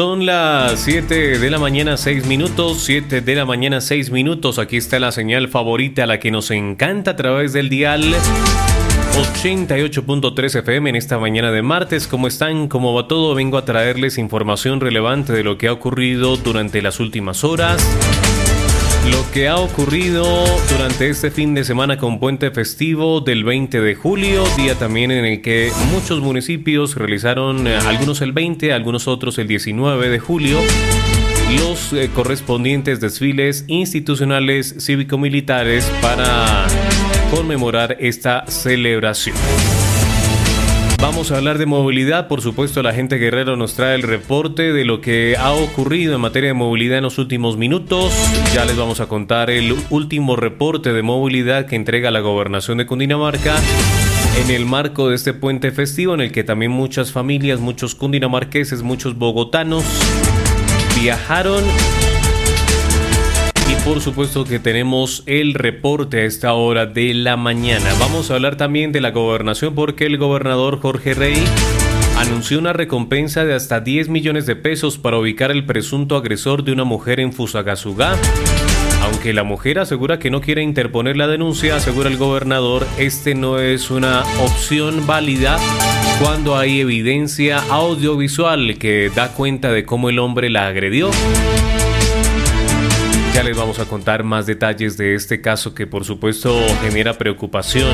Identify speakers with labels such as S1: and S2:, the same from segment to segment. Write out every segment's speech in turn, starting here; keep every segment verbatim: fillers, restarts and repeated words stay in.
S1: Son las siete de la mañana, seis minutos, siete de la mañana, seis minutos. Aquí está la señal favorita, la que nos encanta a través del dial ochenta y ocho punto tres F M en esta mañana de martes. ¿Cómo están? ¿Cómo va todo? Vengo a traerles información relevante de lo que ha ocurrido durante las últimas horas. Lo que ha ocurrido durante este fin de semana con puente festivo del veinte de julio, día también en el que muchos municipios realizaron, eh, algunos el veinte, algunos otros el diecinueve de julio, los eh, correspondientes desfiles institucionales cívico-militares para conmemorar esta celebración. Vamos a hablar de movilidad, por supuesto. La gente Guerrero nos trae el reporte de lo que ha ocurrido en materia de movilidad en los últimos minutos. Ya les vamos a contar el último reporte de movilidad que entrega la Gobernación de Cundinamarca en el marco de este puente festivo, en el que también muchas familias, muchos cundinamarqueses, muchos bogotanos viajaron. Y por supuesto que tenemos el reporte a esta hora de la mañana. Vamos a hablar también de la gobernación, porque el gobernador Jorge Rey anunció una recompensa de hasta diez millones de pesos para ubicar al presunto agresor de una mujer en Fusagasugá. Aunque la mujer asegura que no quiere interponer la denuncia, asegura el gobernador, este no es una opción válida cuando hay evidencia audiovisual que da cuenta de cómo el hombre la agredió. Ya les vamos a contar más detalles de este caso que por supuesto genera preocupación.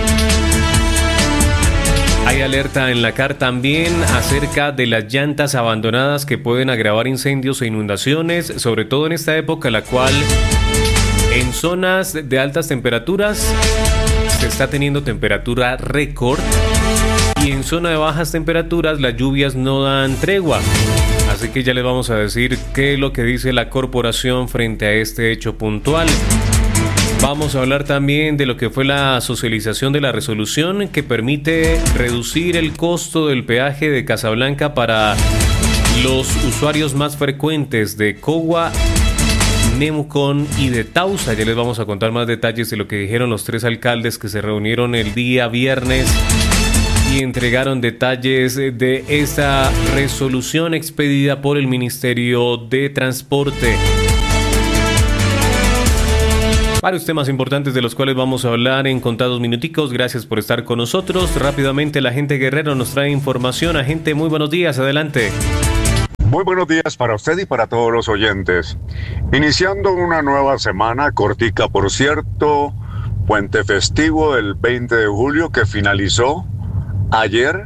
S1: Hay alerta en la C A R también acerca de las llantas abandonadas que pueden agravar incendios e inundaciones, sobre todo en esta época en la cual en zonas de altas temperaturas se está teniendo temperatura récord y en zona de bajas temperaturas las lluvias no dan tregua. Así que ya les vamos a decir qué es lo que dice la corporación frente a este hecho puntual. Vamos a hablar también de lo que fue la socialización de la resolución que permite reducir el costo del peaje de Casablanca para los usuarios más frecuentes de Cogua, Nemucón y de Tausa. Ya les vamos a contar más detalles de lo que dijeron los tres alcaldes que se reunieron el día viernes y entregaron detalles de esta resolución expedida por el Ministerio de Transporte. Varios temas importantes de los cuales vamos a hablar en contados minuticos. Gracias por estar con nosotros. Rápidamente, la gente Guerrero nos trae información. Agente, muy buenos días, adelante.
S2: Muy buenos días para usted y para todos los oyentes. Iniciando una nueva semana, cortica por cierto, puente festivo del veinte de julio que finalizó ayer.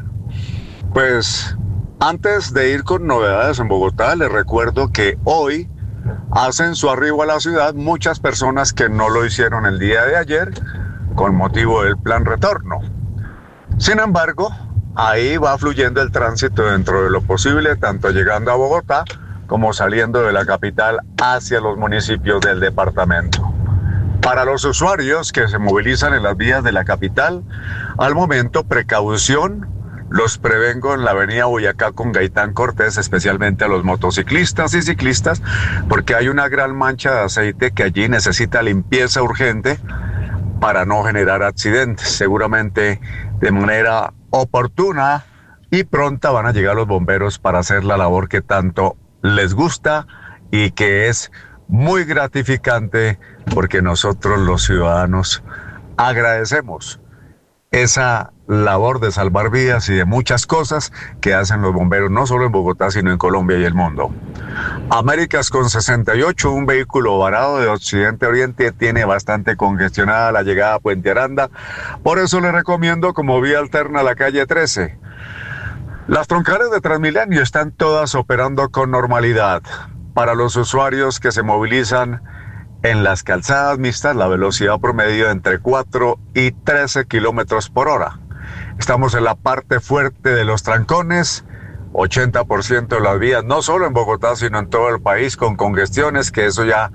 S2: Pues antes de ir con novedades en Bogotá, les recuerdo que hoy hacen su arribo a la ciudad muchas personas que no lo hicieron el día de ayer con motivo del plan retorno. Sin embargo, ahí va fluyendo el tránsito dentro de lo posible, tanto llegando a Bogotá como saliendo de la capital hacia los municipios del departamento. Para los usuarios que se movilizan en las vías de la capital, al momento, precaución, los prevengo en la avenida Boyacá con Gaitán Cortés, especialmente a los motociclistas y ciclistas, porque hay una gran mancha de aceite que allí necesita limpieza urgente para no generar accidentes. Seguramente de manera oportuna y pronta van a llegar los bomberos para hacer la labor que tanto les gusta y que es muy gratificante, porque nosotros los ciudadanos agradecemos esa labor de salvar vidas y de muchas cosas que hacen los bomberos, no solo en Bogotá, sino en Colombia y el mundo. Américas con sesenta y ocho, un vehículo varado de occidente a oriente, tiene bastante congestionada la llegada a Puente Aranda, por eso le recomiendo como vía alterna la calle trece. Las troncales de Transmilenio están todas operando con normalidad. Para los usuarios que se movilizan en las calzadas mixtas, la velocidad promedio entre cuatro y trece kilómetros por hora. Estamos en la parte fuerte de los trancones, ochenta por ciento de las vías, no solo en Bogotá, sino en todo el país, con congestiones, que eso ya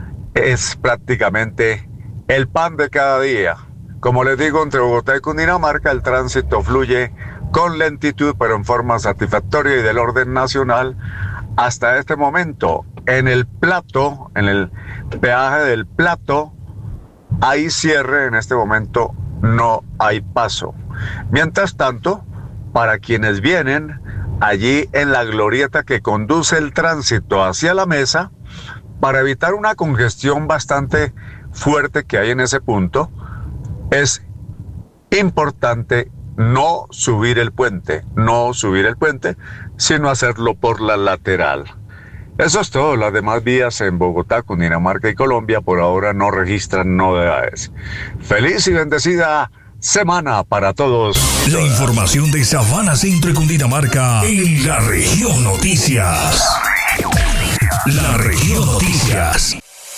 S2: es prácticamente el pan de cada día. Como les digo, entre Bogotá y Cundinamarca el tránsito fluye con lentitud, pero en forma satisfactoria y del orden nacional. Hasta este momento, en el Plato, en el peaje del Plato, hay cierre. En este momento no hay paso. Mientras tanto, para quienes vienen allí en la glorieta que conduce el tránsito hacia la mesa, para evitar una congestión bastante fuerte que hay en ese punto. Es importante no subir el puente, no subir el puente, sino hacerlo por la lateral. Eso es todo. Las demás vías en Bogotá, Cundinamarca y Colombia por ahora no registran novedades. Feliz y bendecida semana para todos.
S3: La información de Sabana Centro y Cundinamarca en la región Noticias. La región Noticias.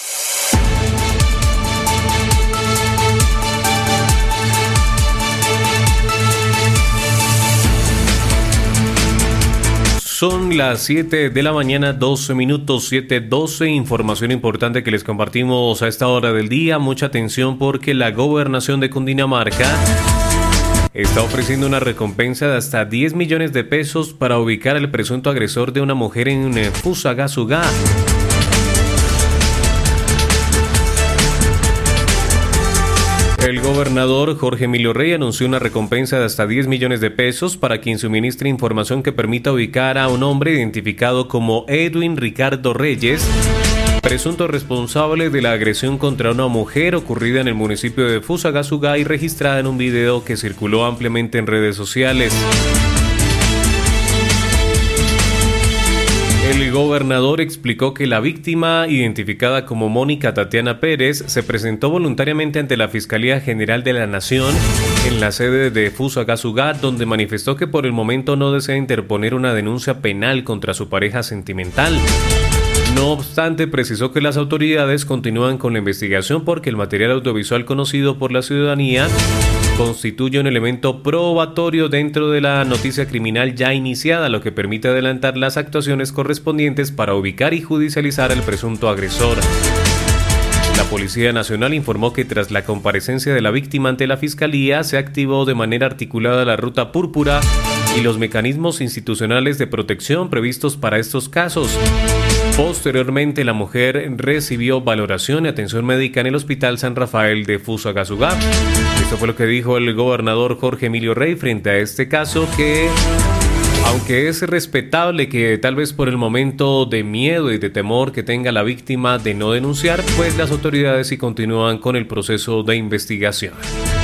S1: Son las siete de la mañana, doce minutos, siete doce. Información importante que les compartimos a esta hora del día. Mucha atención porque la gobernación de Cundinamarca está ofreciendo una recompensa de hasta diez millones de pesos para ubicar al presunto agresor de una mujer en Fusagasugá. El gobernador Jorge Emilio Rey anunció una recompensa de hasta diez millones de pesos para quien suministre información que permita ubicar a un hombre identificado como Edwin Ricardo Reyes, presunto responsable de la agresión contra una mujer ocurrida en el municipio de Fusagasugá y registrada en un video que circuló ampliamente en redes sociales. El gobernador explicó que la víctima, identificada como Mónica Tatiana Pérez, se presentó voluntariamente ante la Fiscalía General de la Nación en la sede de Fusagasugá, donde manifestó que por el momento no desea interponer una denuncia penal contra su pareja sentimental. No obstante, precisó que las autoridades continúan con la investigación porque el material audiovisual conocido por la ciudadanía constituye un elemento probatorio dentro de la noticia criminal ya iniciada, lo que permite adelantar las actuaciones correspondientes para ubicar y judicializar al presunto agresor. La Policía Nacional informó que tras la comparecencia de la víctima ante la Fiscalía, se activó de manera articulada la Ruta Púrpura y los mecanismos institucionales de protección previstos para estos casos. Posteriormente, la mujer recibió valoración y atención médica en el Hospital San Rafael de Fusagasugá. Esto fue lo que dijo el gobernador Jorge Emilio Rey frente a este caso, que aunque es respetable que tal vez por el momento de miedo y de temor que tenga la víctima de no denunciar, pues las autoridades sí continúan con el proceso de investigación.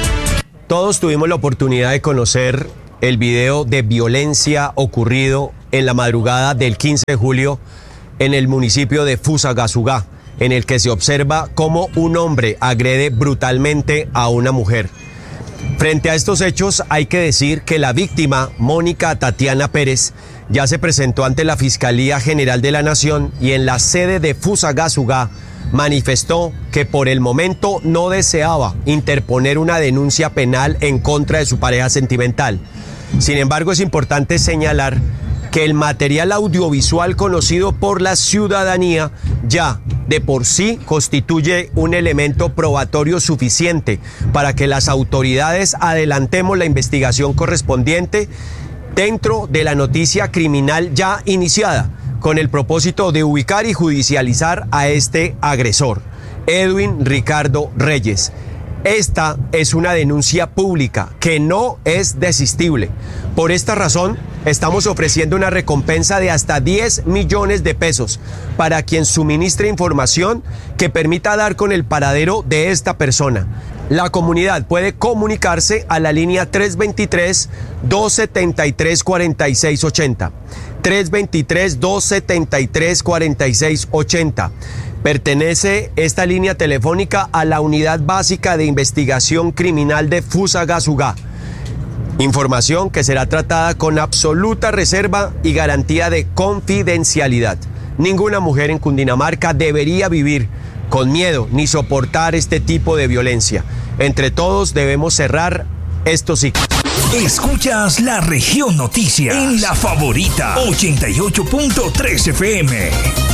S4: Todos tuvimos la oportunidad de conocer el video de violencia ocurrido en la madrugada del quince de julio en el municipio de Fusagasugá, en el que se observa cómo un hombre agrede brutalmente a una mujer. Frente a estos hechos, hay que decir que la víctima, Mónica Tatiana Pérez, ya se presentó ante la Fiscalía General de la Nación y en la sede de Fusagasugá manifestó que por el momento no deseaba interponer una denuncia penal en contra de su pareja sentimental. Sin embargo, es importante señalar que el material audiovisual conocido por la ciudadanía ya de por sí constituye un elemento probatorio suficiente para que las autoridades adelantemos la investigación correspondiente dentro de la noticia criminal ya iniciada, con el propósito de ubicar y judicializar a este agresor, Edwin Ricardo Reyes. Esta es una denuncia pública que no es desistible. Por esta razón, estamos ofreciendo una recompensa de hasta diez millones de pesos para quien suministre información que permita dar con el paradero de esta persona. La comunidad puede comunicarse a la línea tres dos tres, dos siete tres, cuatro seis ocho cero. tres dos tres, dos siete tres, cuatro seis ocho cero. Pertenece esta línea telefónica a la Unidad Básica de Investigación Criminal de Fusagasugá. Información que será tratada con absoluta reserva y garantía de confidencialidad. Ninguna mujer en Cundinamarca debería vivir con miedo ni soportar este tipo de violencia. Entre todos debemos cerrar estos ciclos.
S3: Escuchas la región Noticias en La Favorita ochenta y ocho punto tres F M.